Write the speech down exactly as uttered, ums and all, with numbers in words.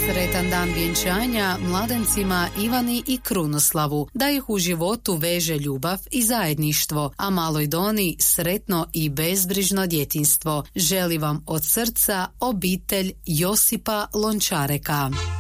Sretan dan vjenčanja mladencima Ivani i Krunoslavu, da ih u životu veže ljubav i zajedništvo, a maloj Doni sretno i bezbrižno djetinjstvo. Želi vam od srca obitelj Josipa Lončareka.